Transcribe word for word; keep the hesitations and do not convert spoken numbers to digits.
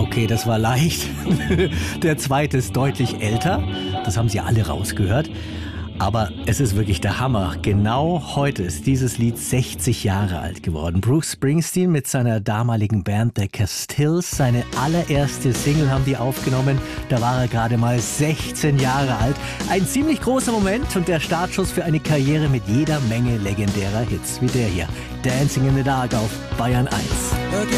Okay, das war leicht. Der zweite ist deutlich älter. Das haben Sie alle rausgehört. Aber es ist wirklich der Hammer. Genau heute ist dieses Lied sechzig Jahre alt geworden. Bruce Springsteen mit seiner damaligen Band The Castiles. Seine allererste Single haben die aufgenommen. Da war er gerade mal sechzehn Jahre alt. Ein ziemlich großer Moment und der Startschuss für eine Karriere mit jeder Menge legendärer Hits wie der hier. Dancing in the Dark auf Bayern eins.